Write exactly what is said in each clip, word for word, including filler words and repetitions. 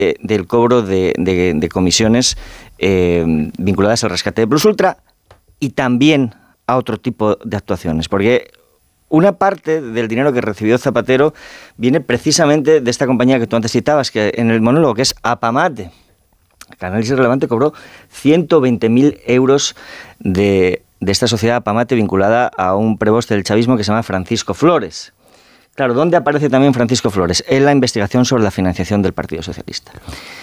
eh, del cobro de, de, de comisiones eh, vinculadas al rescate de Plus Ultra y también a otro tipo de actuaciones, porque una parte del dinero que recibió Zapatero viene precisamente de esta compañía que tú antes citabas, que en el monólogo, que es Apamate. El Análisis Relevante cobró ciento veinte mil euros de, de esta sociedad Apamate vinculada a un preboste del chavismo que se llama Francisco Flores. Claro, ¿dónde aparece también Francisco Flores? En la investigación sobre la financiación del Partido Socialista.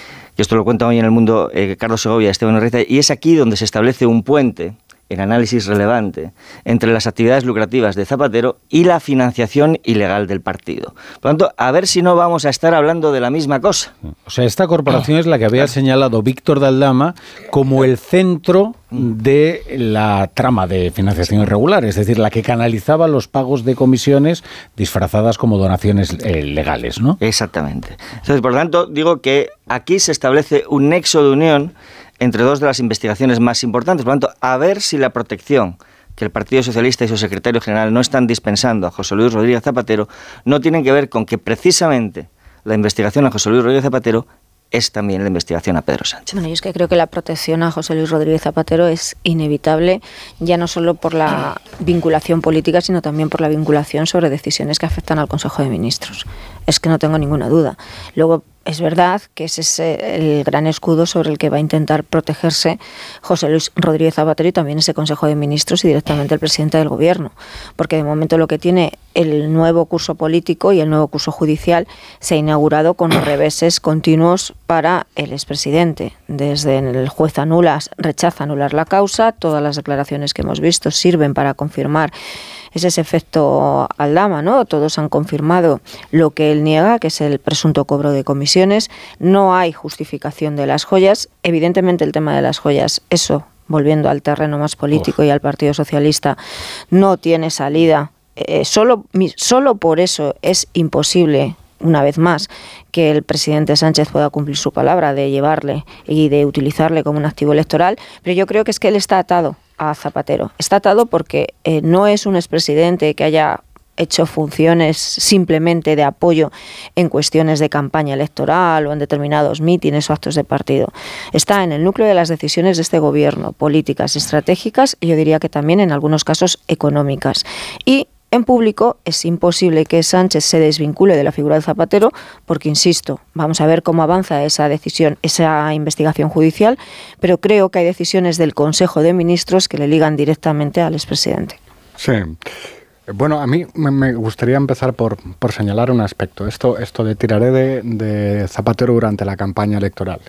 Y esto lo cuenta hoy en El Mundo eh, Carlos Segovia y Esteban Urrieta, y es aquí donde se establece un puente en Análisis Relevante entre las actividades lucrativas de Zapatero y la financiación ilegal del partido. Por lo tanto, a ver si no vamos a estar hablando de la misma cosa. O sea, esta corporación es la que había señalado Víctor de Aldama como el centro de la trama de financiación irregular, es decir, la que canalizaba los pagos de comisiones disfrazadas como donaciones eh, legales, ¿no? Exactamente. Entonces, por lo tanto, digo que aquí se establece un nexo de unión entre dos de las investigaciones más importantes. Por lo tanto, a ver si la protección que el Partido Socialista y su secretario general no están dispensando a José Luis Rodríguez Zapatero no tienen que ver con que precisamente la investigación a José Luis Rodríguez Zapatero es también la investigación a Pedro Sánchez. Bueno, yo es que creo que la protección a José Luis Rodríguez Zapatero es inevitable, ya no solo por la vinculación política, sino también por la vinculación sobre decisiones que afectan al Consejo de Ministros. Es que no tengo ninguna duda. Luego, es verdad que ese es el gran escudo sobre el que va a intentar protegerse José Luis Rodríguez Zapatero y también ese Consejo de Ministros y directamente el presidente del Gobierno. Porque de momento lo que tiene el nuevo curso político y el nuevo curso judicial se ha inaugurado con reveses continuos para el expresidente. Desde el juez anula, rechaza anular la causa, todas las declaraciones que hemos visto sirven para confirmar es ese efecto Aldama, ¿no? Todos han confirmado lo que él niega, que es el presunto cobro de comisiones. No hay justificación de las joyas. Evidentemente el tema de las joyas, eso, volviendo al terreno más político y al Partido Socialista, no tiene salida. Eh, solo, solo por eso es imposible, una vez más, que el presidente Sánchez pueda cumplir su palabra de llevarle y de utilizarle como un activo electoral, pero yo creo que es que él está atado a Zapatero. Está atado porque eh, no es un expresidente que haya hecho funciones simplemente de apoyo en cuestiones de campaña electoral o en determinados mítines o actos de partido. Está en el núcleo de las decisiones de este gobierno, políticas, estratégicas y yo diría que también en algunos casos económicas. Y en público es imposible que Sánchez se desvincule de la figura de Zapatero porque, insisto, vamos a ver cómo avanza esa decisión, esa investigación judicial, pero creo que hay decisiones del Consejo de Ministros que le ligan directamente al expresidente. Sí. Bueno, a mí me gustaría empezar por, por señalar un aspecto. Esto, esto de tiraré de, de Zapatero durante la campaña electoral.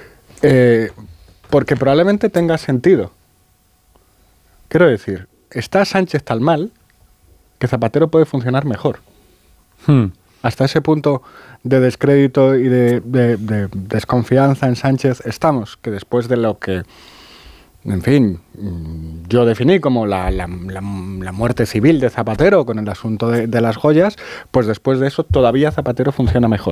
Eh, porque probablemente tenga sentido. Quiero decir, está Sánchez tan mal que Zapatero puede funcionar mejor. Hmm. Hasta ese punto de descrédito y de, de, de desconfianza en Sánchez estamos, que después de lo que, en fin, yo definí como la, la, la, la muerte civil de Zapatero con el asunto de, de las joyas, pues después de eso todavía Zapatero funciona mejor.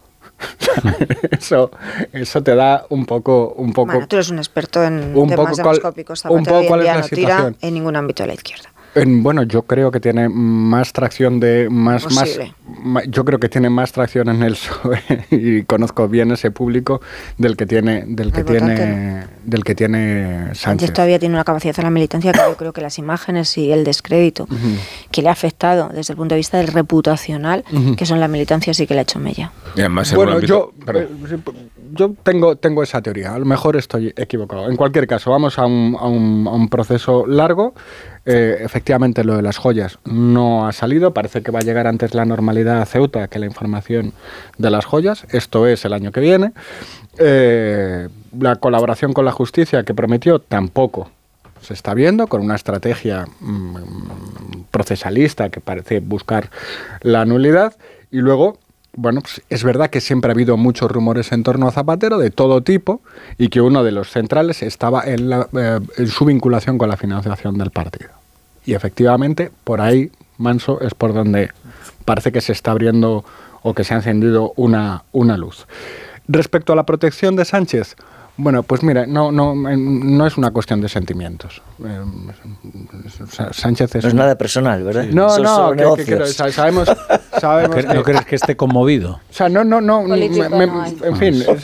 eso eso te da un poco un poco bueno, tú eres un experto en un temas poco demoscópicos. Zapatero un poco hoy en cuál día es la no situación tira en ningún ámbito de la izquierda. En, bueno, yo creo que tiene más tracción de más, más, más yo creo que tiene más tracción en el P S O E y conozco bien ese público del que tiene del que tiene no. del que tiene Sánchez. Sánchez todavía tiene una capacidad en la militancia que yo creo que las imágenes y el descrédito uh-huh. que le ha afectado desde el punto de vista del reputacional, uh-huh. que son la militancia, sí que le ha hecho mella. Y además, bueno, ámbito, yo eh, yo tengo tengo esa teoría. A lo mejor estoy equivocado. En cualquier caso, vamos a un a un, a un proceso largo. Eh, efectivamente, lo de las joyas no ha salido. Parece que va a llegar antes la normalidad a Ceuta que la información de las joyas. Esto es el año que viene. Eh, la colaboración con la justicia que prometió tampoco se está viendo, con una estrategia mmm, procesalista que parece buscar la nulidad. Y luego, bueno, pues es verdad que siempre ha habido muchos rumores en torno a Zapatero de todo tipo y que uno de los centrales estaba en, la, eh, en su vinculación con la financiación del partido. Y efectivamente, por ahí, Manso, es por donde parece que se está abriendo o que se ha encendido una, una luz. Respecto a la protección de Sánchez, bueno, pues mira, no, no, no es una cuestión de sentimientos. Eh, Sánchez es... No es nada personal, ¿verdad? Sí. No, no, que, que, que, sabemos... sabemos ¿No, que, ¿No crees que esté conmovido? O sea, no, no, no, me, me, no en fin... Es,